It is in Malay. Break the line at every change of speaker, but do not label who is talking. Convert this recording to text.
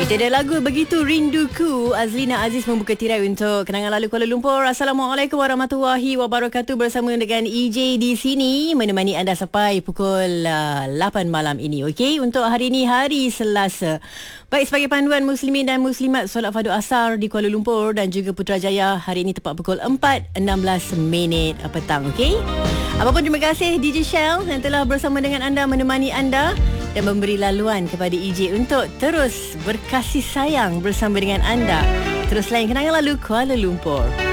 Tiada lagu begitu rinduku. Azlina Aziz membuka tirai untuk kenangan lalu Kuala Lumpur. Assalamualaikum warahmatullahi wabarakatuh. Bersama dengan EJ di sini menemani anda sampai pukul 8 malam ini. Okey, untuk hari ini hari Selasa. Baik, sebagai panduan muslimin dan muslimat solat fardu asar di Kuala Lumpur dan juga Putrajaya, hari ini tepat pukul 4.16 petang. Okey. Apapun, terima kasih DJ Shell yang telah bersama dengan anda, menemani anda dan memberi laluan kepada EJ untuk terus berkasih sayang bersama dengan anda. Terus lain kenangan lalu Kuala Lumpur.